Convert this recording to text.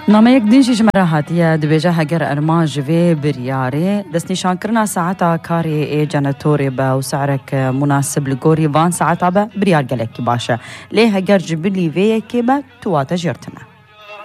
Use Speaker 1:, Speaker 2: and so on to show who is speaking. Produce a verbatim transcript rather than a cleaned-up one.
Speaker 1: نامه یک دینشی جمره هاتیه دبیجه هگر ارماج و بریاره دست نشان کرنا ساعتا کاری ای جنتوری با و سعرک مناسب لگوری وان ساعتا با بریار گلکی باشه لی هگر جبلی وی که با تواتا جرتنه